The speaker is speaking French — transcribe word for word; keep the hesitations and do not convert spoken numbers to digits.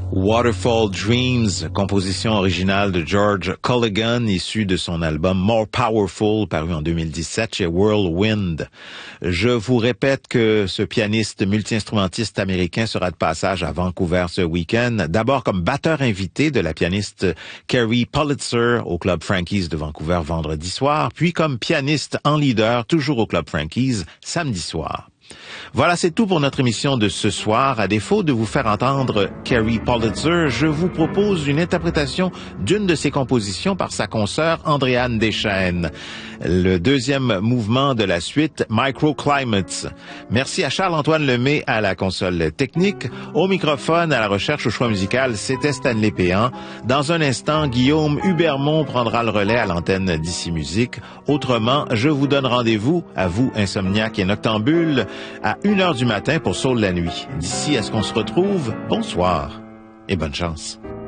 Waterfall Dreams, composition originale de George Colligan, issue de son album More Powerful, paru en deux mille dix-sept chez Whirlwind. Je vous répète que ce pianiste multi-instrumentiste américain sera de passage à Vancouver ce week-end, d'abord comme batteur invité de la pianiste Carrie Pulitzer au Club Frankie's de Vancouver vendredi soir, puis comme pianiste en leader, toujours au Club Frankie's, samedi soir. Voilà, c'est tout pour notre émission de ce soir. À défaut de vous faire entendre Carrie Pulitzer, je vous propose une interprétation d'une de ses compositions par sa consoeur Andréane Deschênes. Le deuxième mouvement de la suite, Microclimates. Merci à Charles-Antoine Lemay à la console technique. Au microphone, à la recherche au choix musical, c'était Stanley Péan. Dans un instant, Guillaume Hubermont prendra le relais à l'antenne d'Ici Musique. Autrement, je vous donne rendez-vous, à vous, insomniaques et noctambules, à une heure du matin pour Soul la nuit. D'ici à ce qu'on se retrouve, bonsoir et bonne chance.